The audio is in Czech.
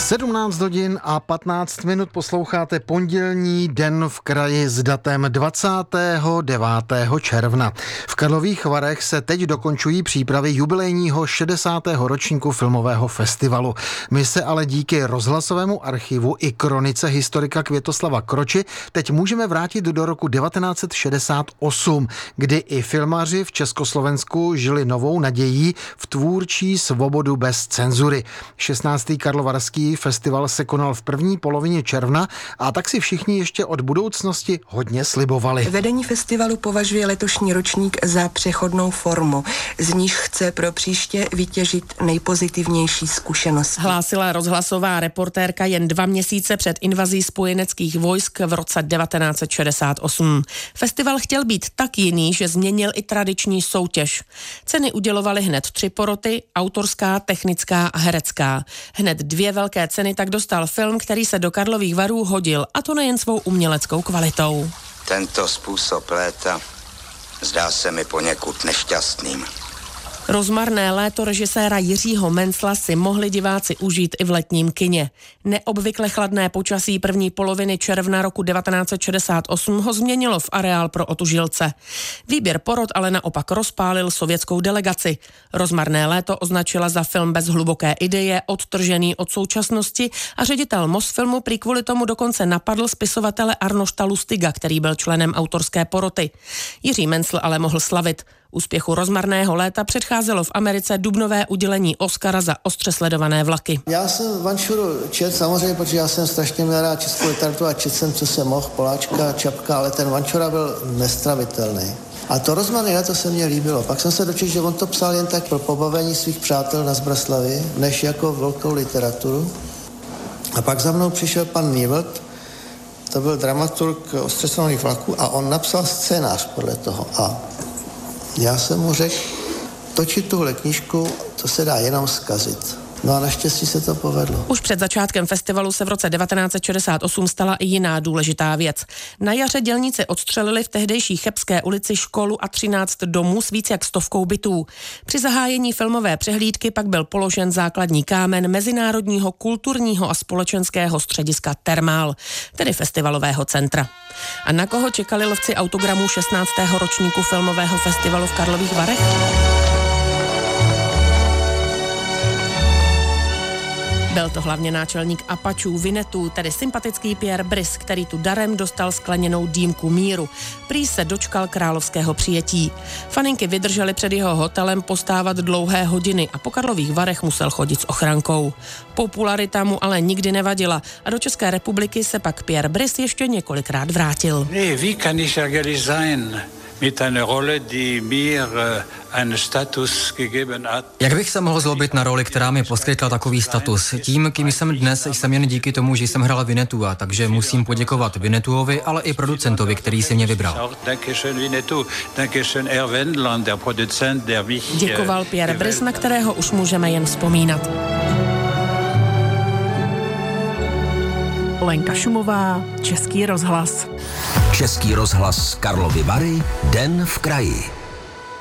17 hodin a 15 minut posloucháte pondělní Den v kraji s datem 29. června. V Karlových Varech se teď dokončují přípravy jubilejního 60. ročníku filmového festivalu. My se ale díky rozhlasovému archivu i kronice historika Květoslava Kroči teď můžeme vrátit do roku 1968, kdy i filmaři v Československu žili novou nadějí v tvůrčí svobodu bez cenzury. 16. karlovarský festival se konal v první polovině června a tak si všichni ještě od budoucnosti hodně slibovali. Vedení festivalu považuje letošní ročník za přechodnou formu, z níž chce pro příště vytěžit nejpozitivnější zkušenosti. Hlásila rozhlasová reportérka jen 2 měsíce před invazí spojeneckých vojsk v roce 1968. Festival chtěl být tak jiný, že změnil i tradiční soutěž. Ceny udělovaly hned 3 poroty, autorská, technická a herecká. Hned 2 velké ceny tak dostal film, který se do Karlových Varů hodil, a to nejen svou uměleckou kvalitou. Tento způsob léta zdá se mi poněkud nešťastným. Rozmarné léto režiséra Jiřího Mencla si mohli diváci užít i v letním kině. Neobvykle chladné počasí první poloviny června roku 1968 ho změnilo v areál pro otužilce. Výběr porot ale naopak rozpálil sovětskou delegaci. Rozmarné léto označila za film bez hluboké ideje, odtržený od současnosti, a ředitel Mosfilmu prý kvůli tomu dokonce napadl spisovatele Arnošta Lustiga, který byl členem autorské poroty. Jiří Mencl ale mohl slavit. Úspěchu Rozmarného léta předcházelo v Americe dubnové udělení Oscara za ostře sledované vlaky. Já jsem Vančuru četl samozřejmě, protože já jsem strašně měl rád českou literaturu a četl jsem, co jsem mohl, Poláčka, Čapka, ale ten Vančura byl nestravitelný. A to Rozmarné léto se mně líbilo. Pak jsem se dočetl, že on to psal jen tak pro pobavení svých přátel na Zbraslavi, než jako velkou literaturu. A pak za mnou přišel pan Nývelt, to byl dramaturg ostře sledovaných vlaků, a on napsal scénář podle toho. A já jsem mu řekl, točit tuhle knížku, to se dá jenom zkazit. No a naštěstí se to povedlo. Už před začátkem festivalu se v roce 1968 stala i jiná důležitá věc. Na jaře dělníci odstřelili v tehdejší Chebské ulici školu a 13 domů s víc jak 100 bytů. Při zahájení filmové přehlídky pak byl položen základní kámen Mezinárodního kulturního a společenského střediska Termál, tedy festivalového centra. A na koho čekali lovci autogramů 16. ročníku filmového festivalu v Karlových Varech? Byl to hlavně náčelník Apačů Vinetu, tedy sympatický Pierre Brice, který tu darem dostal skleněnou dýmku míru. Prý se dočkal královského přijetí. Faninky vydržely před jeho hotelem postávat dlouhé hodiny a po Karlových Varech musel chodit s ochrankou. Popularita mu ale nikdy nevadila a do České republiky se pak Pierre Brice ještě několikrát vrátil. Wie kann ich eigentlich sein? Mit einer Rolle, die mir einen Status gegeben hat. Jak bych se mohl zlobit na roli, která mi poskytla takový status? Tím, kým jsem dnes, jsem jen díky tomu, že jsem hrál Vinetua, takže musím poděkovat Vinetuovi, ale i producentovi, který si mě vybral. Děkoval Pierre Brice, na kterého už můžeme jen vzpomínat. Lenka Šumová, Český rozhlas. Český rozhlas Karlovy Vary, Den v kraji.